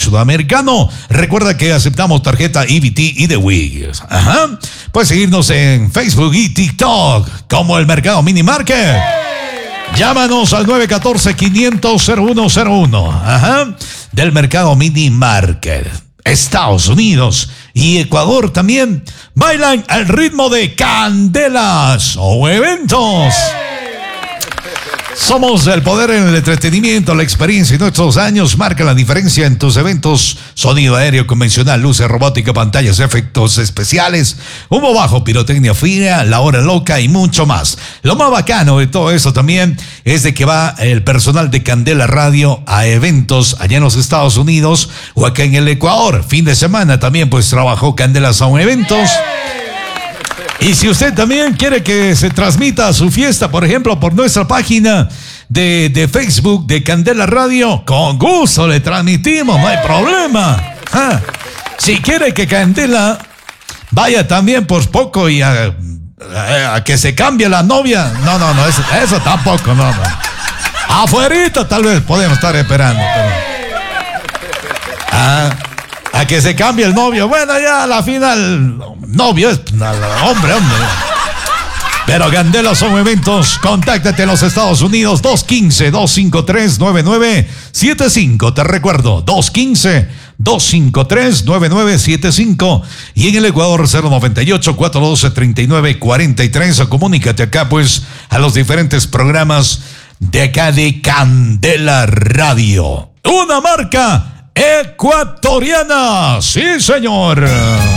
sudamericano. Recuerda que aceptamos tarjeta EBT y de Wigs. Ajá. Puedes seguirnos en Facebook y TikTok como El Mercado Mini Market. Llámanos al 914-500-0101. Ajá. Del Mercado Mini Market. Estados Unidos y Ecuador también bailan al ritmo de Candelas o eventos. Somos el poder en el entretenimiento, la experiencia y nuestros años marcan la diferencia en tus eventos. Sonido aéreo convencional, luces, robótica, pantallas, efectos especiales, humo bajo, pirotecnia fina, la hora loca y mucho más. Lo más bacano de todo eso también es de que va el personal de Candela Radio a eventos allá en los Estados Unidos o acá en el Ecuador. Fin de semana también pues trabajó Candela Sound Eventos. Y si usted también quiere que se transmita su fiesta, por ejemplo, por nuestra página de Facebook de Candela Radio, con gusto le transmitimos, no hay problema. Si quiere que Candela vaya también por poco y a que se cambie la novia, no, eso tampoco, no. Afuerita tal vez podemos estar esperando, pero... a que se cambie el novio. Bueno, ya a la final, novio es hombre. Pero Candela son eventos. Contáctate en los Estados Unidos, 215-253-9975. Te recuerdo, 215-253-9975. Y en el Ecuador, 098-412-3943. O comunícate acá, pues, a los diferentes programas de acá de Candela Radio. Una marca ecuatoriana, sí señor.